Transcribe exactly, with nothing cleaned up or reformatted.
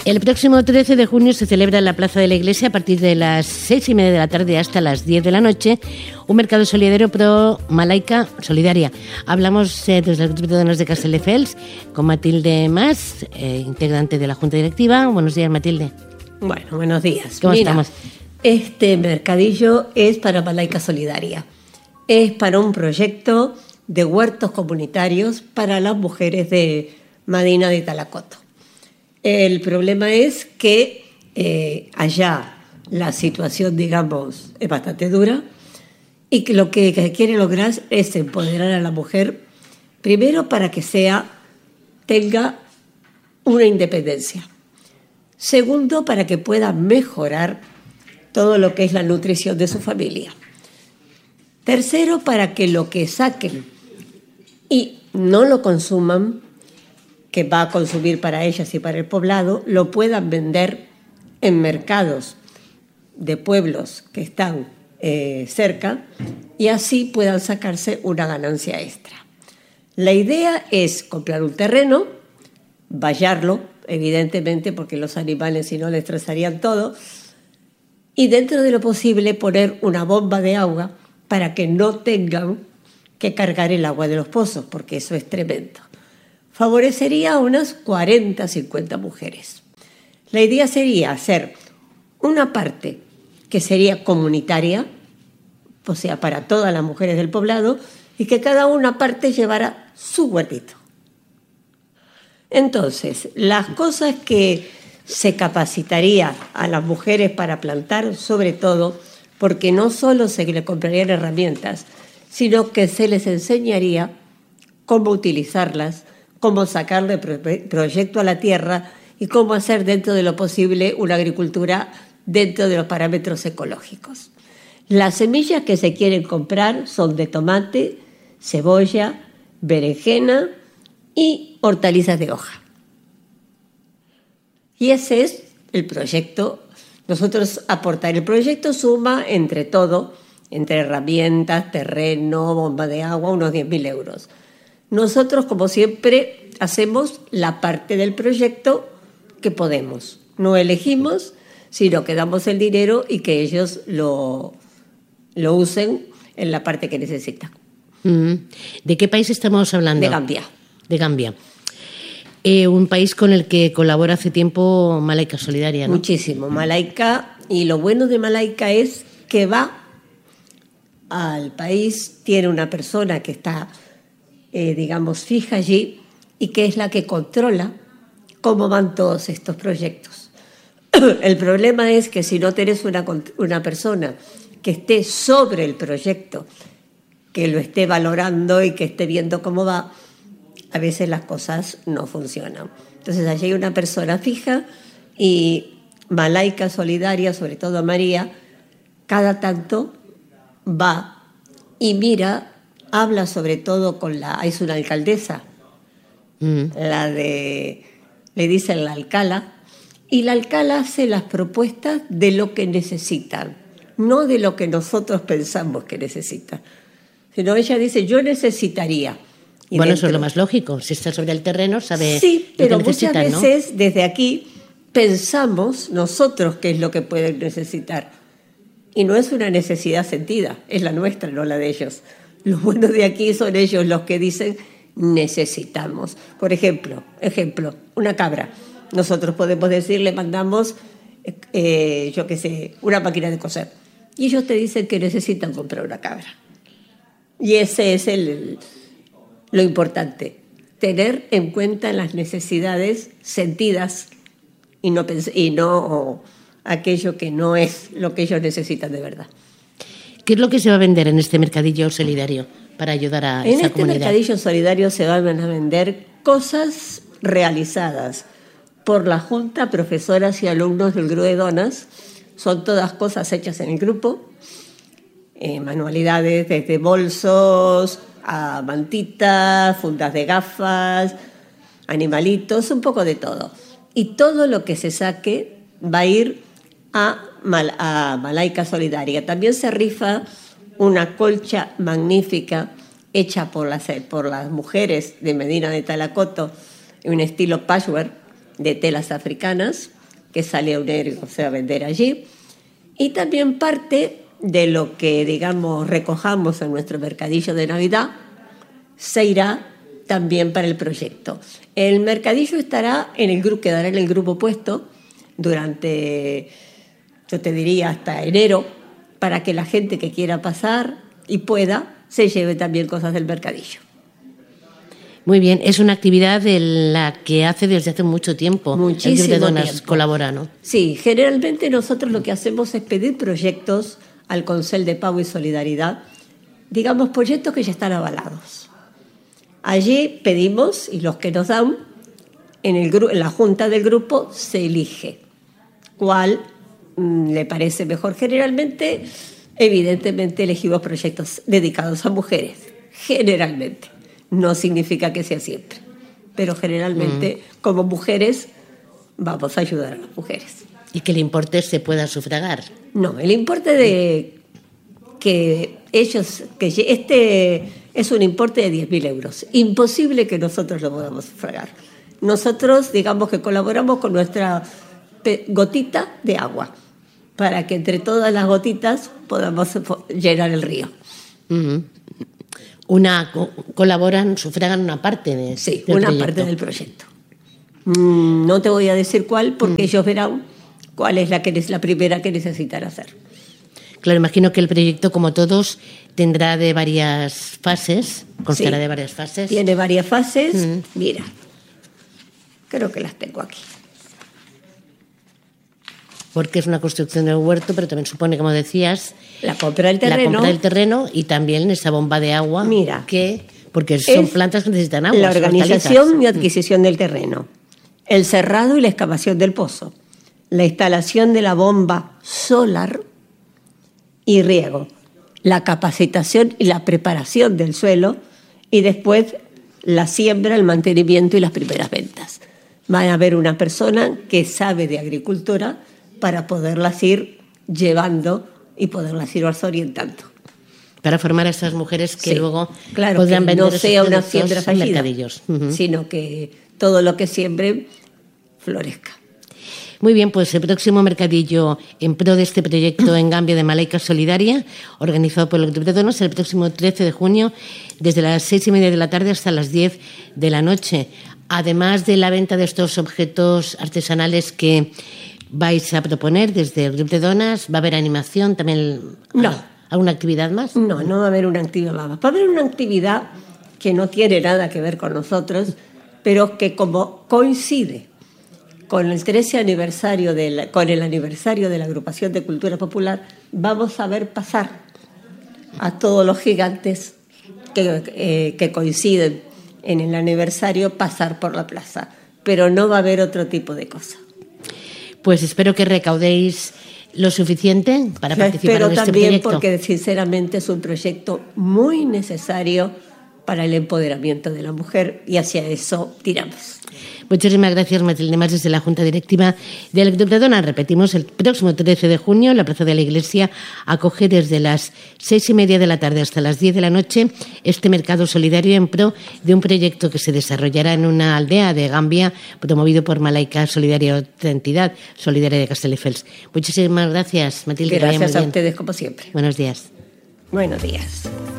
El próximo trece de junio se celebra en la Plaza de la Iglesia a partir de las seis y media de la tarde hasta las diez de la noche un mercado solidario pro Malaika Solidaria. Hablamos eh, desde el Grupo de Dones de Castelldefels con Matilde Mas, eh, integrante de la Junta Directiva. Buenos días, Matilde. Bueno, buenos días. ¿Cómo Mira, estamos? Este mercadillo es para Malaika Solidaria. Es para un proyecto de huertos comunitarios para las mujeres de Medina de Talacoto. El problema es que eh, allá la situación, digamos, es bastante dura y que lo que, que quiere lograr es empoderar a la mujer, primero para que sea, tenga una independencia. Segundo, para que pueda mejorar todo lo que es la nutrición de su familia. Tercero, para que lo que saquen y no lo consuman, que va a consumir para ellas y para el poblado, lo puedan vender en mercados de pueblos que están eh, cerca y así puedan sacarse una ganancia extra. La idea es comprar un terreno, vallarlo, evidentemente, porque los animales si no les estresarían todo, y dentro de lo posible poner una bomba de agua para que no tengan que cargar el agua de los pozos, porque eso es tremendo. Favorecería a unas cuarenta, cincuenta mujeres. La idea sería hacer una parte que sería comunitaria, o sea, para todas las mujeres del poblado, y que cada una parte llevara su huertito. Entonces, las cosas que se capacitaría a las mujeres para plantar, sobre todo, porque no solo se le comprarían herramientas, sino que se les enseñaría cómo utilizarlas, cómo sacarle proyecto a la tierra y cómo hacer dentro de lo posible una agricultura dentro de los parámetros ecológicos. Las semillas que se quieren comprar son de tomate, cebolla, berenjena y hortalizas de hoja. Y ese es el proyecto. Nosotros aportar el proyecto suma entre todo, entre herramientas, terreno, bomba de agua, unos diez mil euros. Nosotros, como siempre, hacemos la parte del proyecto que podemos. No elegimos, sino que damos el dinero y que ellos lo, lo usen en la parte que necesitan. ¿De qué país estamos hablando? De Gambia. De Gambia. Eh, un país con el que colabora hace tiempo Malaika Solidaria, ¿no? Muchísimo. Malaika, y lo bueno de Malaika es que va al país, tiene una persona que está, eh, digamos, fija allí y que es la que controla cómo van todos estos proyectos. El problema es que si no tenés una, una persona que esté sobre el proyecto, que lo esté valorando y que esté viendo cómo va, a veces las cosas no funcionan. Entonces allí hay una persona fija y Malaika Solidaria, sobre todo María, cada tanto va y mira, habla sobre todo con la, es una alcaldesa, mm. la de, le dicen la alcala, y la alcala hace las propuestas de lo que necesitan, no de lo que nosotros pensamos que necesitan, sino ella dice, yo necesitaría. Y bueno, dentro, eso es lo más lógico. Si está sobre el terreno, sabe sí, lo pero que necesita, muchas veces, ¿no? Desde aquí pensamos nosotros qué es lo que pueden necesitar. Y no es una necesidad sentida, es la nuestra, no la de ellos. Los buenos de aquí son ellos los que dicen necesitamos. Por ejemplo, ejemplo, una cabra. Nosotros podemos decir, le mandamos, eh, yo qué sé, una máquina de coser. Y ellos te dicen que necesitan comprar una cabra. Y ese es el... el lo importante, tener en cuenta las necesidades sentidas y no, y no aquello que no es lo que ellos necesitan de verdad. ¿Qué es lo que se va a vender en este mercadillo solidario para ayudar a en esa este comunidad? En este mercadillo solidario se van a vender cosas realizadas por la Junta, profesoras y alumnos del Grupo de Dones. Son todas cosas hechas en el grupo, eh, manualidades desde bolsos a mantitas, fundas de gafas, animalitos, un poco de todo. Y todo lo que se saque va a ir a, Mal- a Malaika Solidaria. También se rifa una colcha magnífica hecha por las, por las mujeres de Medina de Talacoto, en un estilo patchwork de telas africanas, que sale a un aire que se va a vender allí. Y también parte de lo que, digamos, recojamos en nuestro mercadillo de Navidad se irá también para el proyecto. El mercadillo estará en el grupo, quedará en el grupo puesto durante, yo te diría, hasta enero, para que la gente que quiera pasar y pueda, se lleve también cosas del mercadillo. Muy bien, es una actividad en la que hace desde hace mucho tiempo. Muchísimo el Grup de Donas tiempo. colabora, ¿no? Sí, generalmente nosotros lo que hacemos es pedir proyectos al Consell de Pau y Solidaridad, digamos proyectos que ya están avalados. Allí pedimos y los que nos dan, en, el gru- en la junta del grupo se elige cuál mm, le parece mejor. Generalmente, evidentemente elegimos proyectos dedicados a mujeres, generalmente. No significa que sea siempre, pero generalmente mm. como mujeres vamos a ayudar a las mujeres. ¿Y que el importe se pueda sufragar? No, el importe de que ellos, que este es un importe de diez mil euros. Imposible que nosotros lo podamos sufragar. Nosotros, digamos que colaboramos con nuestra gotita de agua, para que entre todas las gotitas podamos llenar el río. Uh-huh. Una co- colaboran, sufragan una parte de sí, del una proyecto. parte del proyecto. Mm, no te voy a decir cuál, porque mm. ellos verán cuál es la que es la primera que necesitan hacer. Claro, imagino que el proyecto, como todos, tendrá de varias fases, constará sí, de varias fases. Tiene varias fases. Mm. Mira, creo que las tengo aquí. Porque es una construcción del huerto, pero también supone, como decías, la compra del terreno, la compra del terreno y también esa bomba de agua. Mira, que porque son plantas que necesitan agua. La organización y adquisición del terreno, el cerrado y la excavación del pozo, la instalación de la bomba solar y riego, la capacitación y la preparación del suelo y después la siembra, el mantenimiento y las primeras ventas. Va a haber una persona que sabe de agricultura para poderlas ir llevando y poderlas ir orientando. Para formar a esas mujeres que sí, luego claro, podrán que vender no sea una siembra fallida, mercadillos. Uh-huh. Sino que todo lo que siembren florezca. Muy bien, pues el próximo mercadillo en pro de este proyecto en Gambia de Malaika Solidaria, organizado por el Grup de Donas, el próximo trece de junio, desde las seis y media de la tarde hasta las diez de la noche. Además de la venta de estos objetos artesanales que vais a proponer desde el Grup de Donas, ¿va a haber animación también? No. ¿Alguna actividad más? No, no va a haber una actividad más. Va a haber una actividad que no tiene nada que ver con nosotros, pero que como coincide con el trece aniversario de la, con el aniversario de la Agrupación de Cultura Popular, vamos a ver pasar a todos los gigantes que, eh, que coinciden en el aniversario pasar por la plaza, pero no va a haber otro tipo de cosa. Pues espero que recaudéis lo suficiente para Yo participar espero en este también proyecto. Porque sinceramente es un proyecto muy necesario para el empoderamiento de la mujer y hacia eso tiramos. Muchísimas gracias, Matilde Mas, desde la Junta Directiva del Grup de Donas. Repetimos, el próximo trece de junio la Plaza de la Iglesia acoge desde las seis y media de la tarde hasta las diez de la noche este mercado solidario en pro de un proyecto que se desarrollará en una aldea de Gambia promovido por Malaika Solidaria, otra entidad solidaria de Castelldefels. Muchísimas gracias, Matilde. Gracias a ustedes, como siempre. Buenos días. Buenos días.